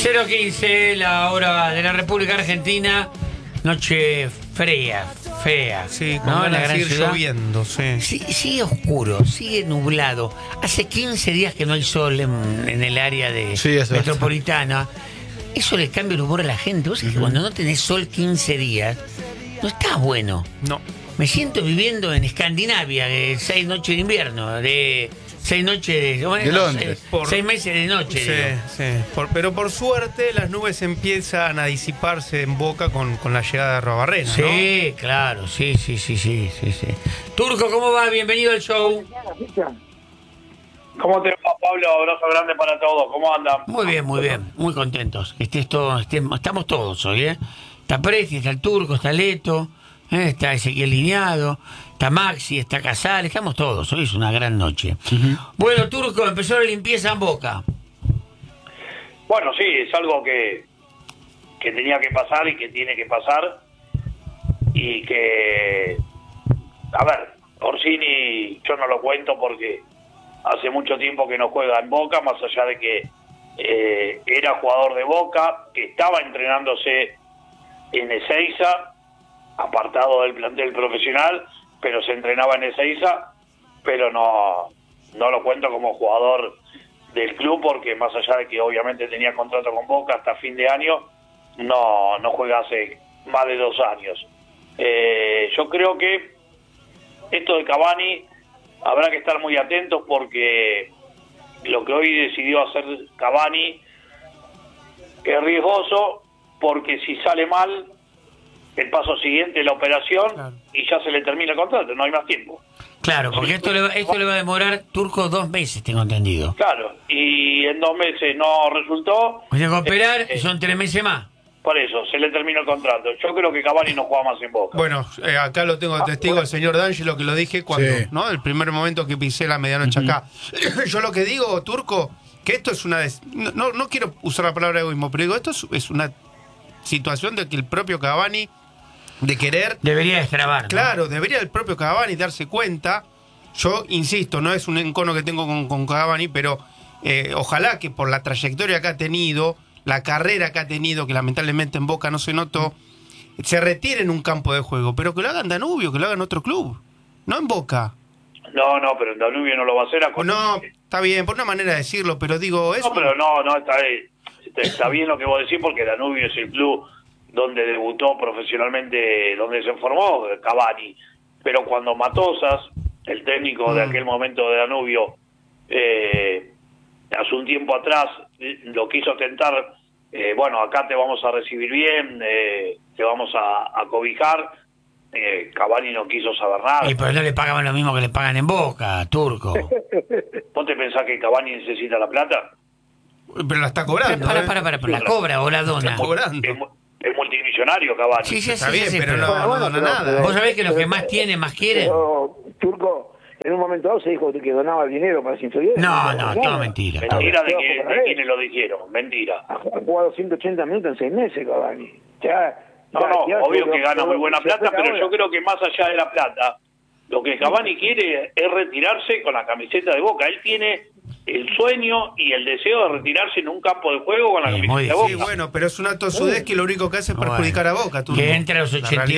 0:15, la hora de la República Argentina. Noche fea. Sí, con ¿no? ganas La de gran seguir ciudad. lloviendo, sí. Sigue oscuro, sigue nublado. Hace 15 días que no hay sol en el área de Sí, eso es. metropolitana. Eso le cambia el humor a la gente. Vos sabés que cuando no tenés sol 15 días, no está bueno. No. Me siento viviendo en Escandinavia, de 6 noches de invierno, de 6 noches de Londres. 6 meses de noche. Sí, digo. sí. Pero por suerte las nubes empiezan a disiparse en Boca con la llegada de Arrobarrena, ¿no? Sí, claro, sí. Turco, ¿cómo va? Bienvenido al show. ¿Cómo te va, Pablo? Abrazo grande para todos. ¿Cómo andan? Muy bien, muy contentos. Que estés todo, estamos todos hoy, ¿eh? Está Presti, está el Turco, está Leto, está Ezequiel Lineado, está Maxi, está Casal, estamos todos. Hoy es una gran noche. Bueno, Turco, empezó la limpieza en Boca. Bueno, sí, es algo que tenía que pasar y que tiene que pasar. Y que, a ver, Orsini yo no lo cuento porque hace mucho tiempo que no juega en Boca, más allá de que era jugador de Boca, que estaba entrenándose en Ezeiza, apartado del plantel profesional, pero se entrenaba en Ezeiza, pero no lo cuento como jugador del club porque más allá de que obviamente tenía contrato con Boca hasta fin de año, no juega hace más de 2 años. Yo creo que esto de Cavani habrá que estar muy atentos porque lo que hoy decidió hacer Cavani es riesgoso porque si sale mal el paso siguiente es la operación, claro, y ya se le termina el contrato, no hay más tiempo. Claro, porque esto le va a demorar, Turco, 2 meses, tengo entendido. Claro, y en 2 meses no resultó. Tiene que operar y son 3 meses más. Por eso, se le terminó el contrato. Yo creo que Cavani no juega más en Boca. Bueno, acá lo tengo de testigo el señor D'Angelo, que lo dije cuando, sí, ¿no? El primer momento que pisé la medianoche acá. Yo lo que digo, Turco, que esto es una... No quiero usar la palabra egoísmo, pero digo, esto es una situación de que el propio Cavani, de querer... Debería destrabar, ¿no? Claro, debería el propio Cavani darse cuenta. Yo insisto, no es un encono que tengo con Cavani, pero ojalá que por la trayectoria que ha tenido, la carrera que ha tenido, que lamentablemente en Boca no se notó, se retire en un campo de juego, pero que lo hagan Danubio, que lo hagan en otro club, no en Boca. No, pero en Danubio no lo va a hacer. No, está bien, por una manera de decirlo, pero digo... No, pero no, está bien lo que vos decís, porque Danubio es el club donde debutó profesionalmente, donde se formó Cavani. Pero cuando Matosas, el técnico de aquel momento de Danubio, hace un tiempo atrás lo quiso tentar, bueno, acá te vamos a recibir bien, te vamos a cobijar, Cavani no quiso saber nada. Y pero no le pagaban lo mismo que le pagan en Boca, Turco. ¿Vos te pensás que Cavani necesita la plata? Pero la está cobrando. Para, ¿la cobra o la dona? Está cobrando. Es multimillonario Cavani. Sí, Está bien, pero pero no dona nada. ¿Vos sabés que los que más tienen, más quieren? Pero, Turco, en un momento dado se dijo que donaba el dinero para las inferiores. No, todo mentira. Mentira de quienes lo dijeron, mentira. Ha jugado 180 minutos en 6 meses, Cavani. Obvio que gana muy buena plata, pero yo creo que más allá de la plata, lo que Cavani quiere es retirarse con la camiseta de Boca. Él tiene el sueño y el deseo de retirarse en un campo de juego con la camiseta de Boca. Sí, bueno, pero es un acto sudez que lo único que hace es perjudicar a Boca. Que entre a los 82